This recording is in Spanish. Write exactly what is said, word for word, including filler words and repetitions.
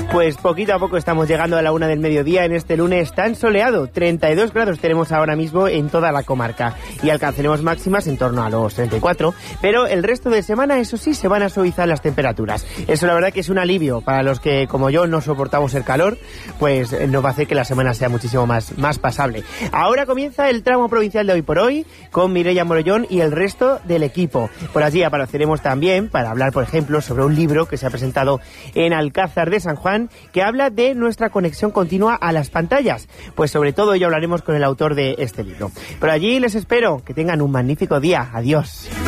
Pues poquito a poco estamos llegando a la una del mediodía en este lunes tan soleado. treinta y dos grados tenemos ahora mismo en toda la comarca y alcanzaremos máximas en torno a los treinta y cuatro, pero el resto de semana, eso sí, se van a suavizar las temperaturas. Eso la verdad que es un alivio para los que, como yo, no soportamos el calor, pues nos va a hacer que la semana sea muchísimo más, más pasable. Ahora comienza el tramo provincial de Hoy por Hoy con Mireia Morollón y el resto del equipo. Por allí apareceremos también para hablar, por ejemplo, sobre un libro que se ha presentado en Alcázar de San Juan, que habla de nuestra conexión continua a las pantallas. Pues sobre todo ello hablaremos con el autor de este libro. Por allí les espero, que tengan un magnífico día. Adiós.